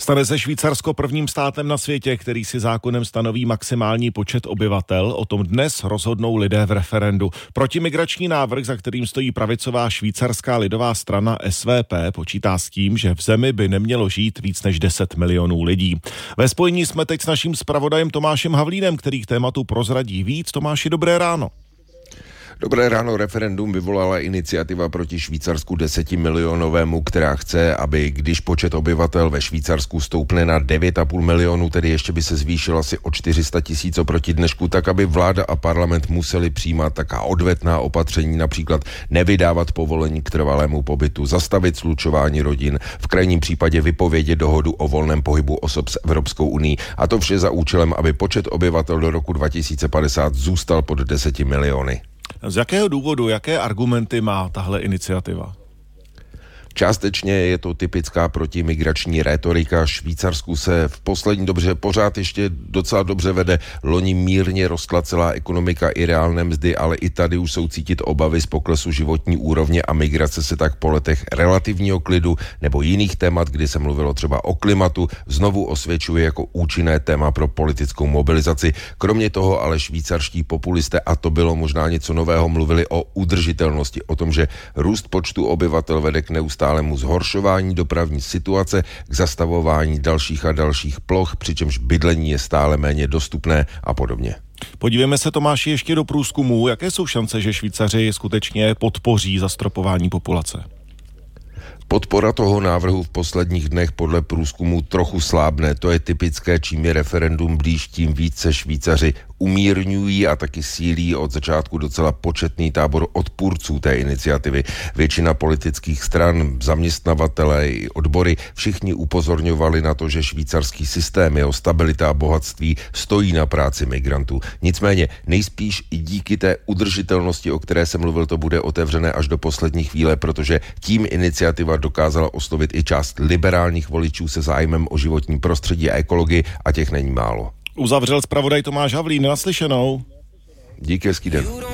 Stane se Švýcarsko prvním státem na světě, který si zákonem stanoví maximální počet obyvatel. O tom dnes rozhodnou lidé v referendu. Protimigrační návrh, za kterým stojí pravicová švýcarská lidová strana SVP, počítá s tím, že v zemi by nemělo žít víc než 10 milionů lidí. Ve spojení jsme teď s naším zpravodajem Tomášem Havlínem, který k tématu prozradí víc. Tomáši, dobré ráno. Dobré ráno. Referendum vyvolala iniciativa proti Švýcarsku 10milionovému, která chce, aby když počet obyvatel ve Švýcarsku stoupne na 9,5 milionu, tedy ještě by se zvýšil asi o 400 000 oproti dnešku, tak aby vláda a parlament museli přijímat taká odvetná opatření, například nevydávat povolení k trvalému pobytu, zastavit slučování rodin, v krajním případě vypovědět dohodu o volném pohybu osob s Evropskou unií, a to vše za účelem, aby počet obyvatel do roku 2050 zůstal pod 10 miliony. Z jakého důvodu, jaké argumenty má tahle iniciativa? Částečně je to typická protimigrační rétorika. Švýcarsku se v poslední dobře pořád ještě docela dobře vede. Loni mírně rostla celá ekonomika i reálné mzdy, ale i tady už jsou cítit obavy z poklesu životní úrovně a migrace se tak po letech relativního klidu nebo jiných témat, kdy se mluvilo třeba o klimatu, znovu osvědčuje jako účinné téma pro politickou mobilizaci. Kromě toho ale švýcarští populisté, a to bylo možná něco nového, mluvili o udržitelnosti, o tom, že růst počtu obyvatel vede k neustálemu zhoršování dopravní situace, k zastavování dalších a dalších ploch, přičemž bydlení je stále méně dostupné a podobně. Podívejme se, Tomáši, ještě do průzkumů. Jaké jsou šance, že Švýcaři skutečně podpoří zastropování populace? Podpora toho návrhu v posledních dnech podle průzkumu trochu slábne. To je typické, čím je referendum blíž, tím více Švýcaři umírňují a taky sílí od začátku docela početný tábor odpůrců té iniciativy. Většina politických stran, zaměstnavatele i odbory, všichni upozorňovali na to, že švýcarský systém, jeho stabilita a bohatství stojí na práci migrantů. Nicméně nejspíš i díky té udržitelnosti, o které jsem mluvil, to bude otevřené až do poslední chvíle, protože tím iniciativa dokázala oslovit i část liberálních voličů se zájmem o životní prostředí a ekologii, a těch není málo. Uzavřel zpravodaj Tomáš Havlín. Naslyšenou. Díky, hezký den.